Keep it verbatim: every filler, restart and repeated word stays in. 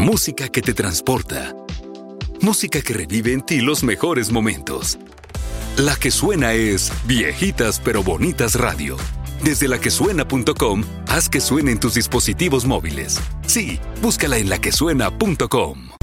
Música que te transporta. Música que revive en ti los mejores momentos. La que suena es Viejitas pero Bonitas Radio. Desde la que suena punto com, haz que suene en tus dispositivos móviles. Sí, búscala en la que suena punto com.